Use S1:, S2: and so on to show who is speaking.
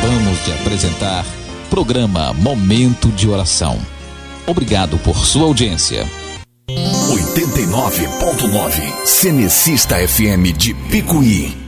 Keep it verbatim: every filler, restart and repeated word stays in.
S1: acabamos de apresentar programa Momento de Oração. Obrigado por sua audiência.
S2: oitenta e nove ponto nove Cenecista F M de Picuí.